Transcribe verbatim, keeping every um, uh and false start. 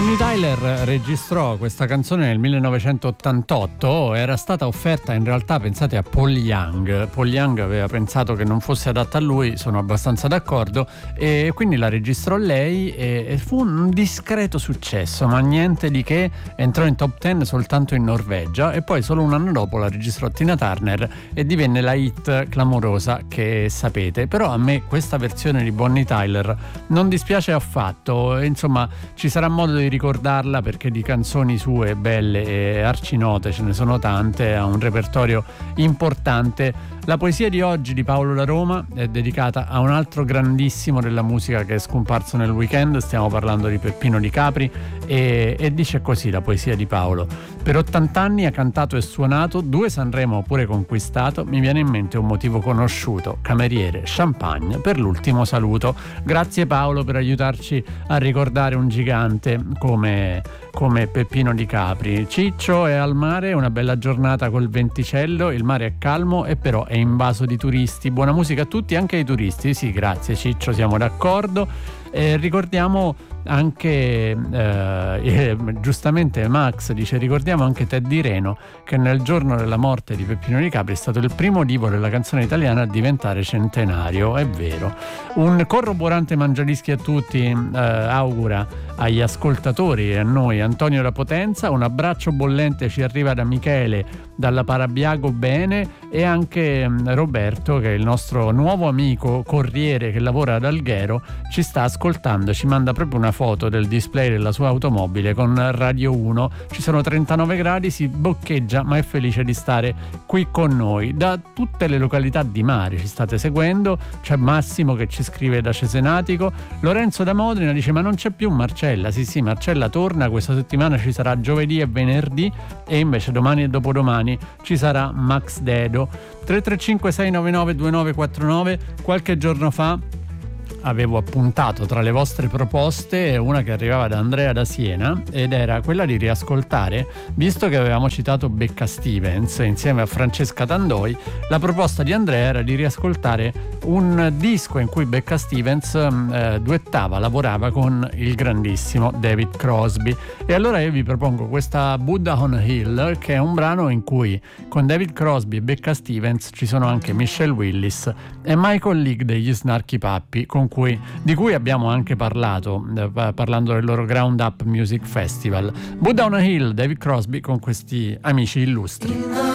Bonnie Tyler registrò questa canzone nel millenovecentottantotto, era stata offerta in realtà, pensate, a Paul Young. Paul Young aveva pensato che non fosse adatta a lui, sono abbastanza d'accordo, e quindi la registrò lei e, e fu un discreto successo, ma niente di che, entrò in top dieci soltanto in Norvegia e poi solo un anno dopo la registrò Tina Turner e divenne la hit clamorosa che sapete. Però a me questa versione di Bonnie Tyler non dispiace affatto, insomma ci sarà modo di ricordarla perché di canzoni sue belle e arcinote ce ne sono tante, ha un repertorio importante. La poesia di oggi di Paolo La Roma è dedicata a un altro grandissimo della musica che è scomparso nel weekend, stiamo parlando di Peppino Di Capri, e, e dice così la poesia di Paolo: per ottanta anni ha cantato e suonato, due Sanremo ho pure conquistato, mi viene in mente un motivo conosciuto, cameriere, champagne per l'ultimo saluto. Grazie Paolo per aiutarci a ricordare un gigante come, come Peppino Di Capri. Ciccio è al mare, una bella giornata col venticello, il mare è calmo e però è invaso di turisti. Buona musica a tutti, anche ai turisti. Sì, grazie Ciccio, siamo d'accordo. Eh, ricordiamo anche eh, eh, giustamente Max dice ricordiamo anche Teddy Reno, che nel giorno della morte di Peppino Di Capri è stato il primo divo della canzone italiana a diventare centenario. È vero. Un corroborante mangiadischi a tutti eh, augura agli ascoltatori e a noi Antonio da Potenza. Un abbraccio bollente ci arriva da Michele dalla Parabiago Bene, e anche Roberto, che è il nostro nuovo amico corriere che lavora ad Alghero, ci sta ascoltando, ci manda proprio una foto del display della sua automobile con Radio uno. Ci sono trentanove gradi, si boccheggia ma è felice di stare qui con noi. Da tutte le località di mare ci state seguendo, c'è Massimo che ci scrive da Cesenatico, Lorenzo da Modena dice ma non c'è più Marcella. Sì sì, Marcella torna, questa settimana ci sarà giovedì e venerdì e invece domani e dopodomani ci sarà Max Dedo. Tre tre cinque sei nove nove due nove quattro nove. Qualche giorno fa avevo appuntato tra le vostre proposte una che arrivava da Andrea da Siena, ed era quella di riascoltare, visto che avevamo citato Becca Stevens insieme a Francesca Tandoi, la proposta di Andrea era di riascoltare un disco in cui Becca Stevens eh, duettava, lavorava con il grandissimo David Crosby. E allora io vi propongo questa Buddha on a Hill, che è un brano in cui con David Crosby e Becca Stevens ci sono anche Michelle Willis e Michael League degli Snarky Puppy, con cui, di cui abbiamo anche parlato eh, parlando del loro Ground Up Music Festival. Buddha on a Hill, David Crosby con questi amici illustri.